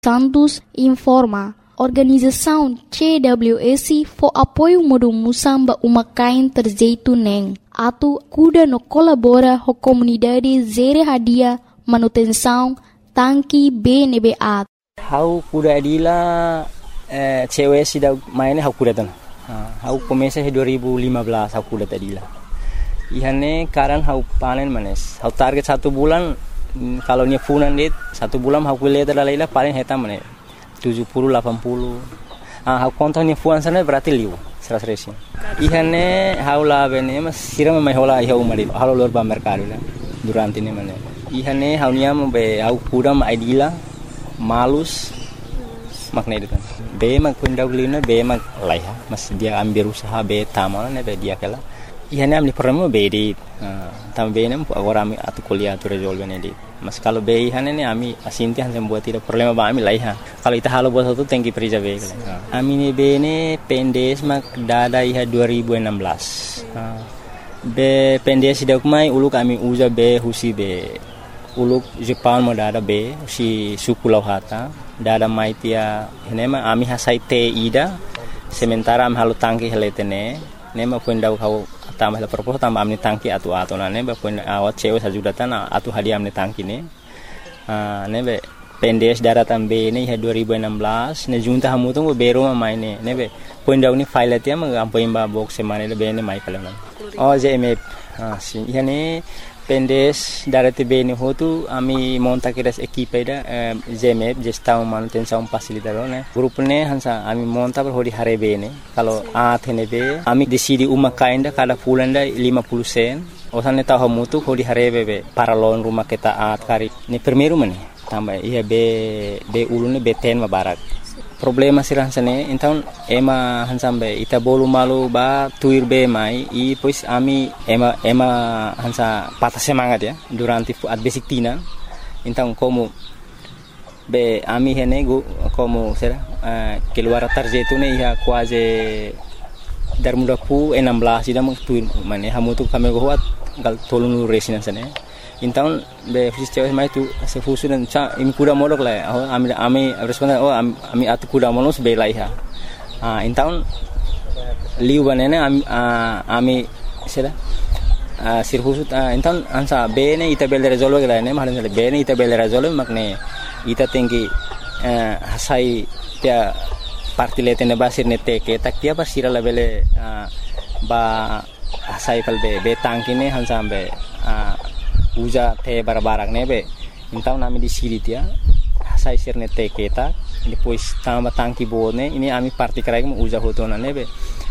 Santos informa organização CWS for apoio modo musamba uma kain terjeito neng. Atu kuda no colabora com comunidade zere hadia manutenção tanki BNBA. Hau kuda adila cewek sida mainnya hau kuda tan. Hau komesa 2015 hau kuda adila. Ihane karan hau panen manes. Hau target 1 bulan kalau nya funan dit 1 bulan hau kuliah dalailah paling heta manes 70 80. Hau kontak nya fuan sana berarti liu 100 resin. Ihane hau la bene mas siram mai hola hau mari hau lor ba mercado la durante ne mane. Ihane hau nya be hau kuda ma adila malus makna itu kan. Be mak pindah gulina be mak laiha mas dia ambil usaha be tamal ne be dia kala. Ihane amni problema be di tam be nem agora ami atu kuliah tu resolve ne di. Mas kalau be ihane ne ami asinti han buat tidak problema ba ami laiha. Kalau ita halo buat satu tengki perija be kala. Ami ne be ne pendes mak dada iha 2016. Be pendes sidak mai ulu kami uza be husi be uluk Jepang mo dada be si suku lauhata dada mai tia nema ami hasai te ida sementara am halu tangki heletene nema pundau kau tambah la propos tambah amni tangki atu na neba pun awat cewe sajudatan atu hadiah amni tangki ne nebe pendes dada tambe ne 2016 ne junta hamu tu bero mai ne nebe pundau ni file tia mengampai ba box semane le be ne mai kala oh jmf si yani pendes darati bene hotu ami monta kiras equipe da ZMF gestão manutenção facilitador né grupo ne hansa ami monta per hodi hare bene kalau athene be ami decidi uma kainda kada pulanda 50 sen osane tahu mutu hodi hare be paralon rumah kita at kari ni primeiro mane tambah iya be ulune be ten mabarak problema sirah sane então ema hansambe ita bolu malu ba tuir be mai I pois ami ema hansa patah semangat ya durante at basic tina então como be ami hene go como será keluar tarjeto ne ia quase dar muda pu 16 ida mo tuir mane hamu tu kami go wat gal tolunu resina sane então be fisicamente mais tu se fusunan cha im kuda modok la ami responda ami atu kuda monos be laiha então liu banana ami sera sirfusut então ansa be ne ita bel resolve la ne mahalan be ne ita bel resolve makne ita tinggi hasai tia parti letene basir ne teke tak dia basira la bele ba hasai kal be tangkine hansa be uja te barbarak nebe então nami di siri dia sai sirne te keta depois tamba tangki bone ini ami parti krai mo uja hotona nebe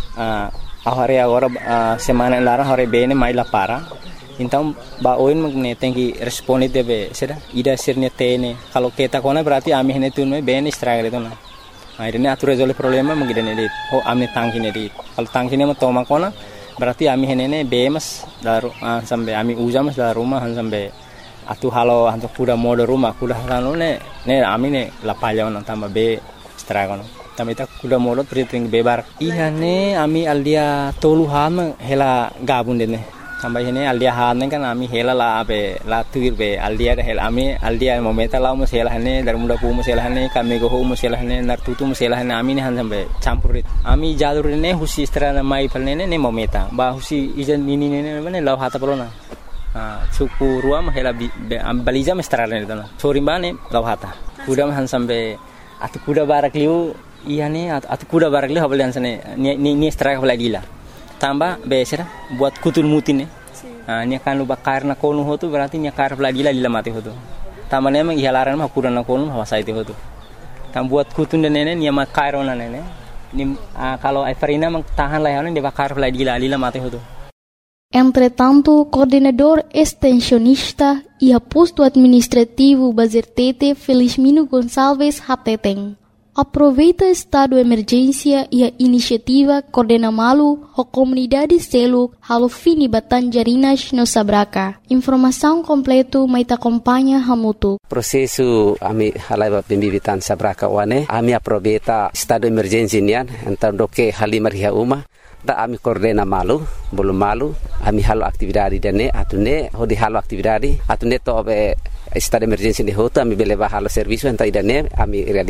ahare agora semana lara hore bene mai la para então ba oin magne tenki responde debe sera ida sirne tene kalau keta kona berarti ami hene tunme bene struggle itu na akhirnya atu resolve problema magidane dit ami tangki ne dit kalau tangki ne mo toma kona berarti ami henene bemas daru sampai ami uja mas dalam rumah sampai atu halo hantu kuda mode rumah kuda halo ne ami ne lapalya on tambah be stragon tambah ita kuda mode priting bebar ihane ami aldia toluhan hela gabun dene tambah hene aldia han kan ami hela la be la tuir be aldia da hela ami aldia momenta la mo hela hane dar muda pu mo hela hane kami go mo hela hane nartutu mo hela hane ami ne han sampai campurit ami jalur ne husi strana mai palne ne momenta ba husi ijan nini ne ne law hata polona suku ruam hela baliza mestrana ne dona sorimbane law hata kuda han sampai atu kuda barak liu ihane atu kuda barak liu habalian sane ni straka lagila tambah besera buat kutul mutin nya kan lu bakar na konu hotu berarti nya kar lagi la mati hotu tamane emang ihalaran mah kuran na konu hawasa itu hotu tam buat kutun dan nene nya makar ona nene ni kalau Everina mang tahan lah dia bakar lagi la mati hotu. Entretanto, coordenador extensionista e posto administrativo Bazertete Felizmino Gonçalves Hateteng aproveita estado de emergência e a iniciativa Coordenamalu a comunidade selo halo fini Batanjarinas no Sabraca. Informação completo mai te acompanha hamutu. Prosesu ami halai pembibitan Sabraca wane ami aproveita estado de emergência nian então doke halimar hia uma da ami koordena malu belum malu ami halo aktividade dene atune hodi halo aktividade atune to be estado de emergency de hoto ami beleva halo serviço enta idane ami